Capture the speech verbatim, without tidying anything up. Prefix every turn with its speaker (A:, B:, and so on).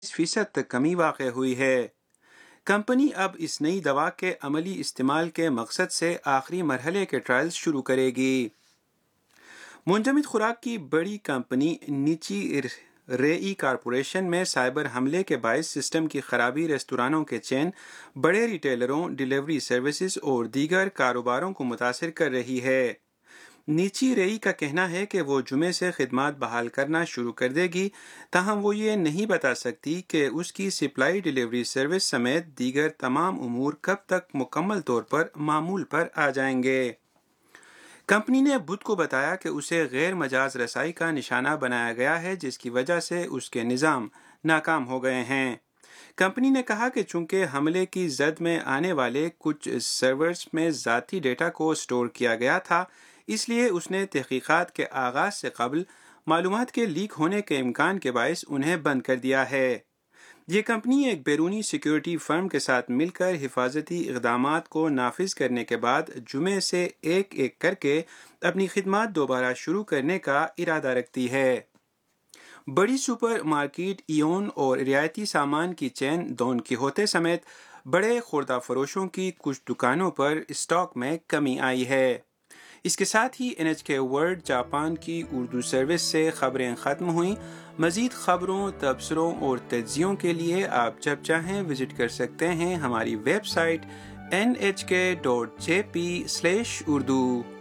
A: फीसद तक कमी वाक़ हुई है। कंपनी अब इस नई दवा के अमली इस्तेमाल के मकसद से आखिरी मरहले के ट्रायल्स शुरू करेगी। मुंजमद खुराक की बड़ी कंपनी निची रेई कॉरपोरेशन में साइबर हमले के बायस सिस्टम की खराबी रेस्तरानों के चेन, बड़े रिटेलरों, डिलीवरी सर्विसेज और दीगर कारोबारों को मुतासिर कर रही है। निची रेई का कहना है कि वो जुमे से खिदमात बहाल करना शुरू कर देगी, ताहम वो ये नहीं बता सकती कि उसकी सप्लाई डिलीवरी सर्विस समेत दीगर तमाम उमूर कब तक मुकम्मल तौर पर मामूल पर आ जाएंगे। कंपनी ने बुध को बताया कि उसे गैर मजाज रसाई का निशाना बनाया गया है, जिसकी वजह से उसके निज़ाम नाकाम हो गए हैं। कंपनी ने कहा कि चूंकि हमले की जद में आने वाले कुछ सर्वर्स में ज़ाती डेटा को स्टोर किया गया था, इसलिए उसने तहकीकात के आगाज से कबल मालूमात के लीक होने के इम्कान के बायस उन्हें बंद कर दिया है। ये कंपनी एक बैरूनी सिक्योरिटी फर्म के साथ मिलकर हिफाजती इक़दामात को नाफिज करने के बाद जुमे से एक एक करके अपनी खिदमात दोबारा शुरू करने का इरादा रखती है। बड़ी सुपर मार्केट इयोन और रियायती सामान की चेन डॉन कीहोते समेत बड़े खुर्दा फरोशों की कुछ दुकानों पर स्टॉक में कमी आई है। इसके साथ ही एन एच के वर्ल्ड जापान की उर्दू सर्विस से खबरें ख़त्म हुई। मज़ीद खबरों, तबसरों और तज्ज़ियों के लिए आप जब चाहें विज़िट कर सकते हैं हमारी वेबसाइट एन एच के dot J P slash Urdu.